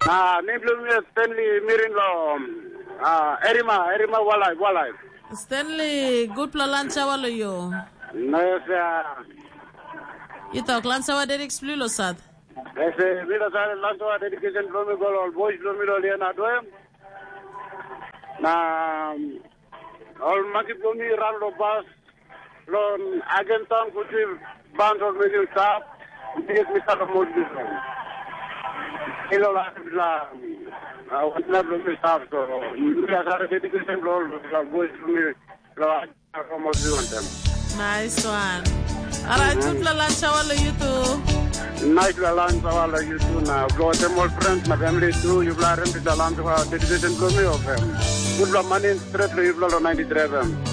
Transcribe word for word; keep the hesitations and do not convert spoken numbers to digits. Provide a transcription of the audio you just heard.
Na nimble mi Stanley mirin lo ah Erima Erima walai walai. Stanley good plancha walo yo. No ya. Ito klansa wa Derek Splulo sad. Ese mira sale lanzo a dedication lo mi gol boys lo mi lo liena doem. Na all maki lo mi rando bas lo agentan kuti bando mi staff. This Mister Moses. Hello la la wala lo mi staff so mira sale dedication lo lo boys lo mi lo como diuntem. Nice one. Alright, good plancha walo you too. Nice land wala you too na go the more friends my family too you bla rem the land wa dedication lo mi of them good money straight you bla ninety-three